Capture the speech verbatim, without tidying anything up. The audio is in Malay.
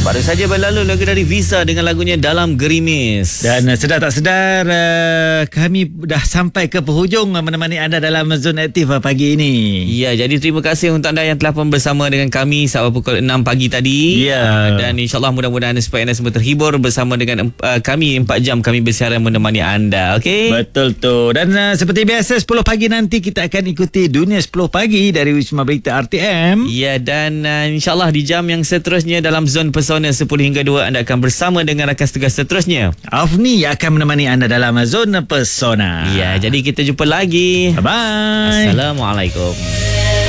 Baru saja berlalu lagu dari Visa dengan lagunya Dalam Gerimis. Dan uh, sedar tak sedar uh, kami dah sampai ke penghujung uh, menemani anda dalam Zon Aktif uh, pagi ini. Ya, jadi terima kasih untuk anda yang telah pun bersama dengan kami sampai pukul enam pagi tadi. Ya. Uh, dan insyaAllah mudah-mudahan supaya anda semua terhibur bersama dengan uh, kami empat jam kami bersiaran menemani anda. Okey? Betul tu. Dan uh, seperti biasa sepuluh pagi nanti kita akan ikuti Dunia sepuluh Pagi dari Wisma Berita R T M. Ya, dan uh, insyaAllah di jam yang seterusnya dalam Zon Pesona sepuluh hingga dua anda akan bersama dengan rakan tugas seterusnya. Afni akan menemani anda dalam Zon Pesona. Ya, jadi kita jumpa lagi. Bye-bye. Assalamualaikum.